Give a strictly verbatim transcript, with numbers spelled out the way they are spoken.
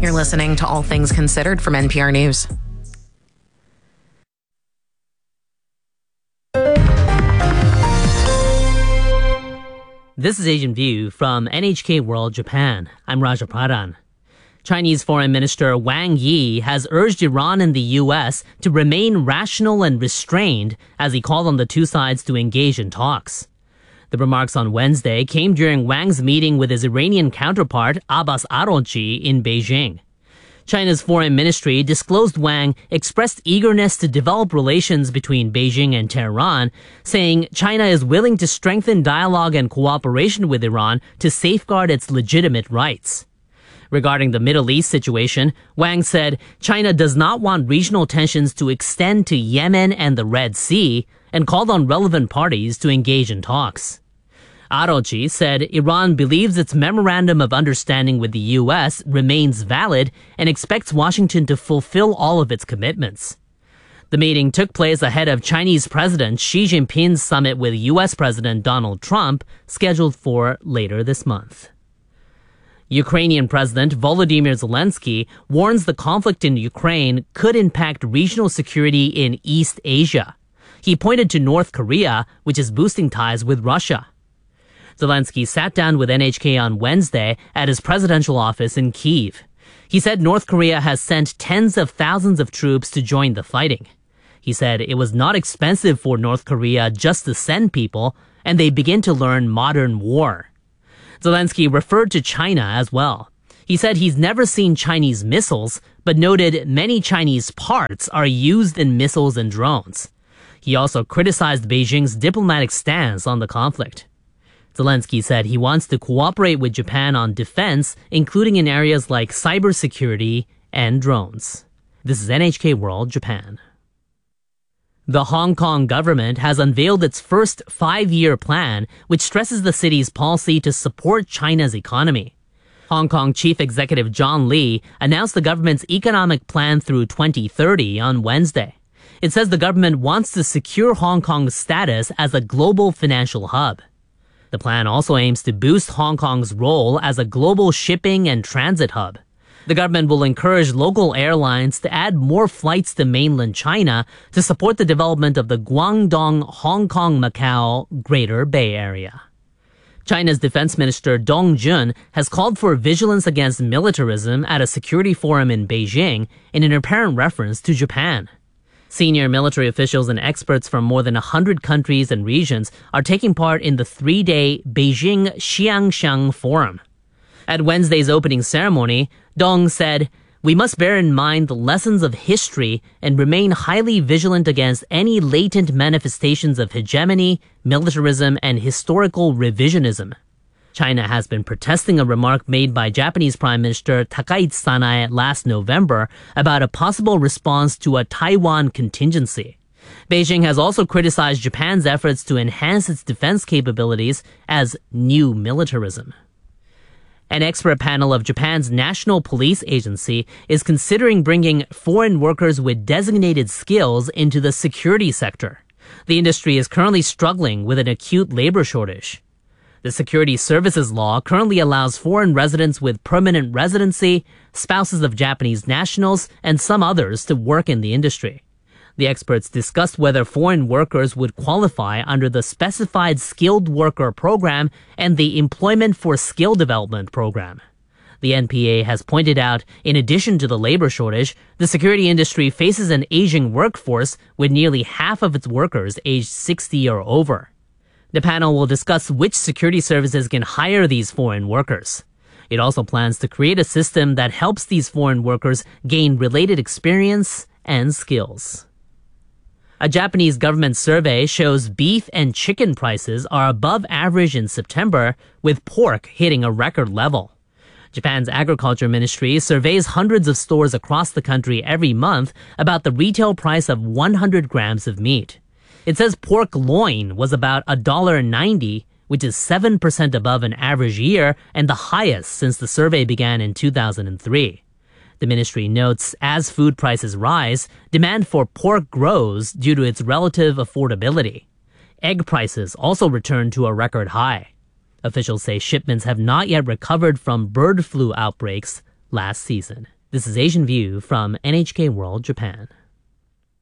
You're listening to All Things Considered from N P R News. This is Asian View from N H K World Japan. I'm Raja Pradhan. Chinese Foreign Minister Wang Yi has urged Iran and the U S to remain rational and restrained as he called on the two sides to engage in talks. The remarks on Wednesday came during Wang's meeting with his Iranian counterpart Abbas Araghchi in Beijing. China's foreign ministry disclosed Wang expressed eagerness to develop relations between Beijing and Tehran, saying China is willing to strengthen dialogue and cooperation with Iran to safeguard its legitimate rights. Regarding the Middle East situation, Wang said China does not want regional tensions to extend to Yemen and the Red Sea and called on relevant parties to engage in talks. Araghchi said Iran believes its memorandum of understanding with the U S remains valid and expects Washington to fulfill all of its commitments. The meeting took place ahead of Chinese President Xi Jinping's summit with U S President Donald Trump, scheduled for later this month. Ukrainian President Volodymyr Zelensky warns the conflict in Ukraine could impact regional security in East Asia. He pointed to North Korea, which is boosting ties with Russia. Zelensky sat down with N H K on Wednesday at his presidential office in Kyiv. He said North Korea has sent tens of thousands of troops to join the fighting. He said it was not expensive for North Korea just to send people, and they begin to learn modern war. Zelensky referred to China as well. He said he's never seen Chinese missiles, but noted many Chinese parts are used in missiles and drones. He also criticized Beijing's diplomatic stance on the conflict. Zelensky said he wants to cooperate with Japan on defense, including in areas like cybersecurity and drones. This is N H K World Japan. The Hong Kong government has unveiled its first five-year plan, which stresses the city's policy to support China's economy. Hong Kong Chief Executive John Lee announced the government's economic plan through twenty thirty on Wednesday. It says the government wants to secure Hong Kong's status as a global financial hub. The plan also aims to boost Hong Kong's role as a global shipping and transit hub. The government will encourage local airlines to add more flights to mainland China to support the development of the Guangdong-Hong Kong-Macau Greater Bay Area. China's Defense Minister Dong Jun has called for vigilance against militarism at a security forum in Beijing in an apparent reference to Japan. Senior military officials and experts from more than one hundred countries and regions are taking part in the three-day Beijing Xiangshan Forum. At Wednesday's opening ceremony, Dong said, "We must bear in mind the lessons of history and remain highly vigilant against any latent manifestations of hegemony, militarism, and historical revisionism." China has been protesting a remark made by Japanese Prime Minister Takaichi Sanae last November about a possible response to a Taiwan contingency. Beijing has also criticized Japan's efforts to enhance its defense capabilities as new militarism. An expert panel of Japan's National Police Agency is considering bringing foreign workers with designated skills into the security sector. The industry is currently struggling with an acute labor shortage. The Security Services Law currently allows foreign residents with permanent residency, spouses of Japanese nationals, and some others to work in the industry. The experts discussed whether foreign workers would qualify under the Specified Skilled Worker Program and the Employment for Skill Development Program. The N P A has pointed out, in addition to the labor shortage, the security industry faces an aging workforce with nearly half of its workers aged sixty or over. The panel will discuss which security services can hire these foreign workers. It also plans to create a system that helps these foreign workers gain related experience and skills. A Japanese government survey shows beef and chicken prices are above average in September, with pork hitting a record level. Japan's Agriculture Ministry surveys hundreds of stores across the country every month about the retail price of one hundred grams of meat. It says pork loin was about one dollar ninety, which is seven percent above an average year and the highest since the survey began in two thousand three. The ministry notes as food prices rise, demand for pork grows due to its relative affordability. Egg prices also returned to a record high. Officials say shipments have not yet recovered from bird flu outbreaks last season. This is Asian View from N H K World Japan.